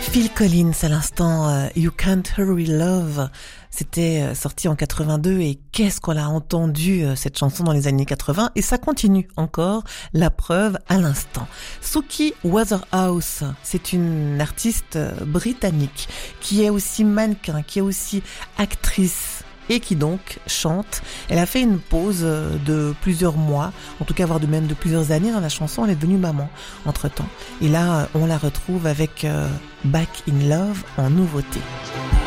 Phil Collins à l'instant, You Can't Hurry Love, c'était sorti en 82 et qu'est-ce qu'on a entendu cette chanson dans les années 80 et ça continue encore, la preuve à l'instant. Suki Waterhouse, c'est une artiste britannique qui est aussi mannequin, qui est aussi actrice et qui donc chante. Elle a fait une pause de plusieurs mois, en tout cas voire même de plusieurs années dans la chanson. Elle est devenue maman entre-temps. Et là, on la retrouve avec Back in Love en nouveauté.